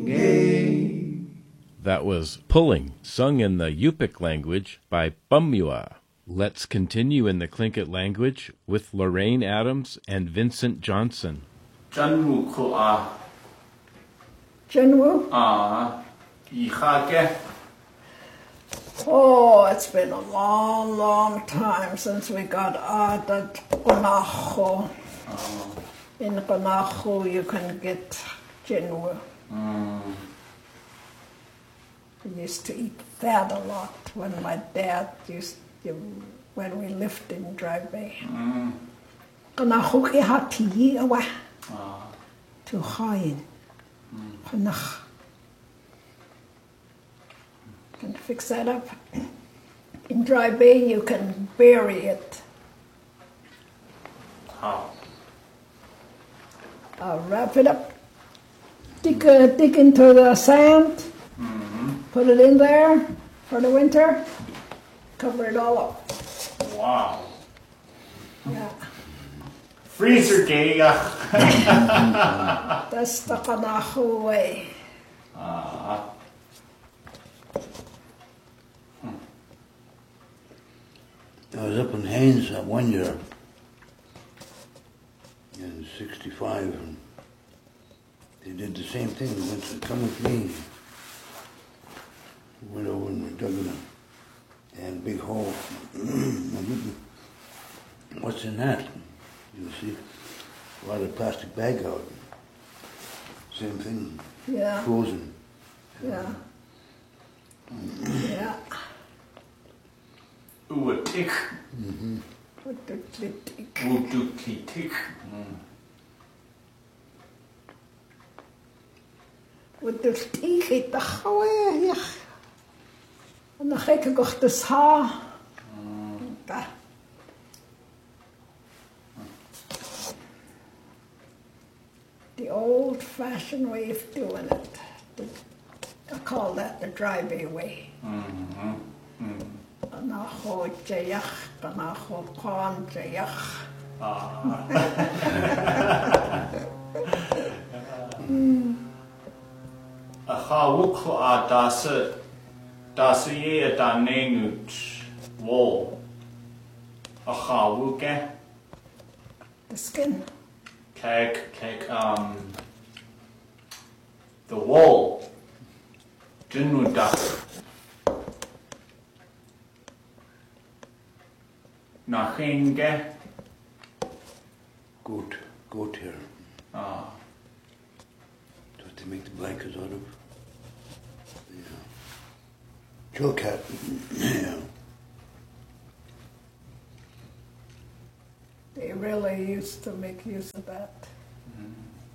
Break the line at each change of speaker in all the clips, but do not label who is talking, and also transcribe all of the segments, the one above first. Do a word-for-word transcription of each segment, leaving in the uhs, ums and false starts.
That was Pulling, sung in the Yupik language by Bumua. Let's continue in the Tlingit language with Lorraine Adams and Vincent Johnson.
Janwu ku'a.
Janwu?
Ah, Yichake.
Oh, it's been a long, long time since we got out at Konacho.
Oh.
In Konacho, you can get Janwu.
Mm.
We used to eat that a lot when my dad used to, when we lived in Dry Bay. Konacho ki hati awa. To hain. Konach. Can fix that up. In Dry Bay, you can bury it.
How?
Uh, wrap it up. Dig, uh, dig into the sand.
Mm-hmm.
Put it in there for the winter. Cover it all up.
Wow.
Yeah.
Freezer gay.
That's the Konacho way.
Ah.
I was up in Haines uh, one year in sixty-five, and they did the same thing. They went to come with me. We went over and we dug in a, they had a big hole. What's in that? You see a lot of plastic bag out. Same thing.
Yeah.
Frozen.
Yeah. Yeah.
Uwatik.
Mm-hmm.
Wudukitik.
With the teeth, it the hawaii. And the gekke gocht de sa. The old-fashioned way of doing it. I call that the Dry Bay way.
Mm-hmm.
Konacho jayach, Konacho kwan jayach.
Ah. Achawuklo a dasa dasa ye da nengut wool. Achawuke.
The skin.
Kek kek um the wool. Jinudak. Nachinge.
Goat, goat hair.
Ah.
That's what they make the blankets out of. Yeah. Joe cat. Yeah.
They really used to make use of that.
Mm-hmm.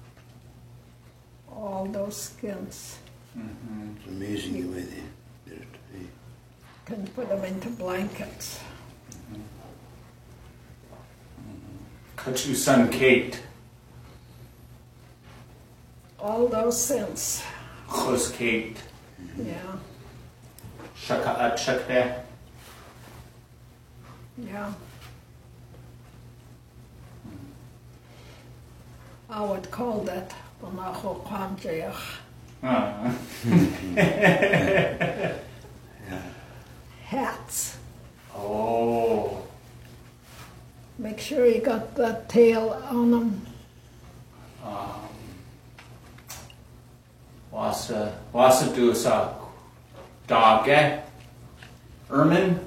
All those skins.
Mm-hmm.
It's amazing the way they did it. Hey.
Can put them into blankets.
Kachu son Kate.
All those skins.
Chus Kate.
Yeah.
Shaka at shakde.
Yeah. I would call that Konacho kwan jayach.
Ah.
Hats.
Oh.
Make sure you got that tail on them.
Um, wasa wasa do sa dogge. Ermine.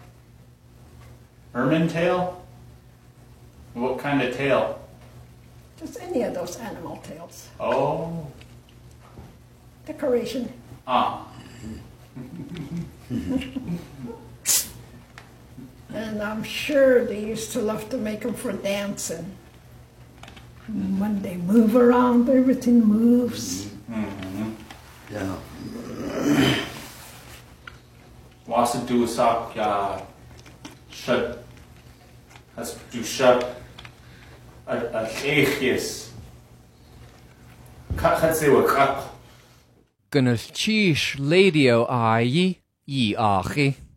Ermine tail. What kind of tail?
Just any of those animal tails.
Oh.
Decoration.
Ah.
And I'm sure they used to love to make them for dancing. When they move around, everything moves.
Mm-hmm.
Yeah.
Wasa do sa ya shut has do shut a a echies. Kat kat se wa kat.
Gynnydd chish ledio a yi, yi achi.